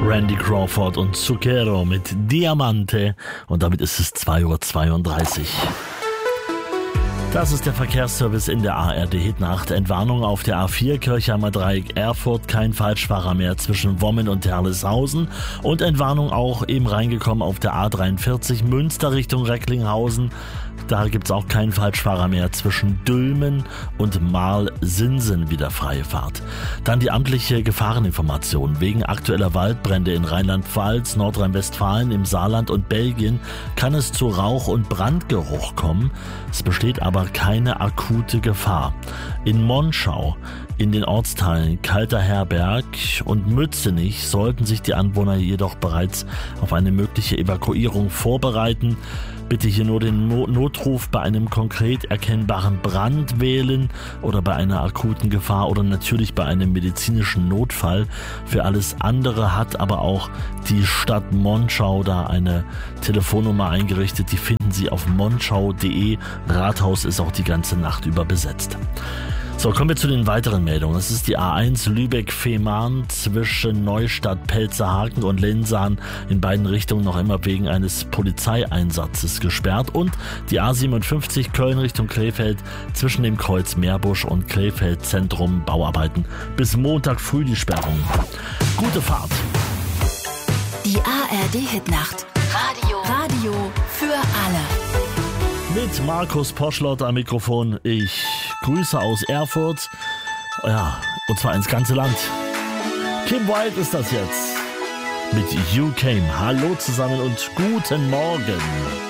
Randy Crawford und Zucchero mit Diamante und damit ist es 2:32 Uhr. Das ist der Verkehrsservice in der ARD Hitnacht. Entwarnung auf der A4 Kirchheimer Dreieck Erfurt, kein Falschfahrer mehr zwischen Wommen und Herleshausen und Entwarnung auch eben reingekommen auf der A43 Münster Richtung Recklinghausen. Da gibt's auch keinen Falschfahrer mehr zwischen Dülmen und Marl-Sinsen, wieder freie Fahrt. Dann die amtliche Gefahreninformation. Wegen aktueller Waldbrände in Rheinland-Pfalz, Nordrhein-Westfalen, im Saarland und Belgien kann es zu Rauch- und Brandgeruch kommen. Es besteht aber keine akute Gefahr. In Monschau, in den Ortsteilen Kalterherberg und Mützenich sollten sich die Anwohner jedoch bereits auf eine mögliche Evakuierung vorbereiten. Bitte hier nur den Notruf bei einem konkret erkennbaren Brand wählen oder bei einer akuten Gefahr oder natürlich bei einem medizinischen Notfall. Für alles andere hat aber auch die Stadt Monschau da eine Telefonnummer eingerichtet. Die finden Sie auf monschau.de. Rathaus ist auch die ganze Nacht über besetzt. So, kommen wir zu den weiteren Meldungen. Das ist die A1 Lübeck-Fehmarn zwischen Neustadt, Pelzerhaken und Lensahn in beiden Richtungen noch immer wegen eines Polizeieinsatzes gesperrt und die A57 Köln Richtung Krefeld zwischen dem Kreuz Meerbusch und Krefeld Zentrum Bauarbeiten. Bis Montag früh die Sperrung. Gute Fahrt. Die ARD Hitnacht. Radio für alle. Mit Markus Poschlott am Mikrofon. Ich grüße aus Erfurt. Ja, und zwar ins ganze Land. Kim Wilde ist das jetzt. Mit You Came. Hallo zusammen und guten Morgen.